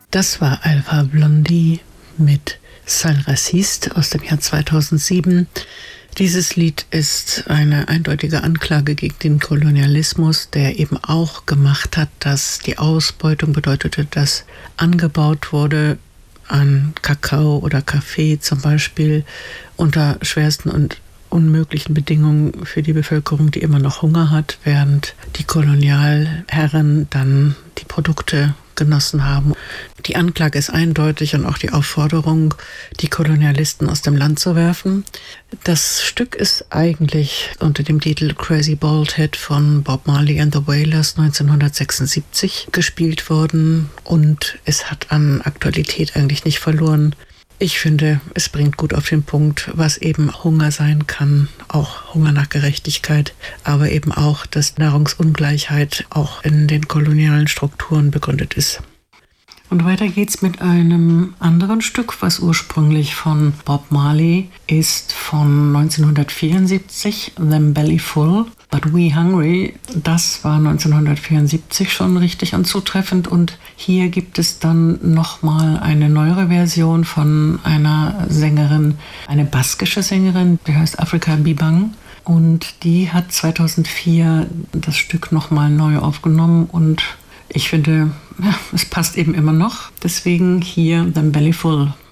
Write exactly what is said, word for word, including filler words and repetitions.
Das war Alpha Blondy mit Sale Raciste aus dem Jahr zweitausendsieben. Dieses Lied ist eine eindeutige Anklage gegen den Kolonialismus, der eben auch gemacht hat, dass die Ausbeutung bedeutete, dass angebaut wurde an Kakao oder Kaffee zum Beispiel unter schwersten und unmöglichen Bedingungen für die Bevölkerung, die immer noch Hunger hat, während die Kolonialherren dann die Produkte genossen haben. Die Anklage ist eindeutig und auch die Aufforderung, die Kolonialisten aus dem Land zu werfen. Das Stück ist eigentlich unter dem Titel Crazy Bald Head von Bob Marley and the Wailers neunzehnhundertsechsundsiebzig gespielt worden und es hat an Aktualität eigentlich nicht verloren. Ich finde, es bringt gut auf den Punkt, was eben Hunger sein kann, auch Hunger nach Gerechtigkeit, aber eben auch, dass Nahrungsungleichheit auch in den kolonialen Strukturen begründet ist. Und weiter geht's mit einem anderen Stück, was ursprünglich von Bob Marley ist, von neunzehnhundertvierundsiebzig, Them Belly Full, But We Hungry. Das war neunzehnhundertvierundsiebzig schon richtig und zutreffend und hier gibt es dann nochmal eine neuere Version von einer Sängerin, eine baskische Sängerin, die heißt Afrika Bibang. Und die hat zweitausendvier das Stück nochmal neu aufgenommen und ich finde, ja, es passt eben immer noch. Deswegen hier Them Belly Full.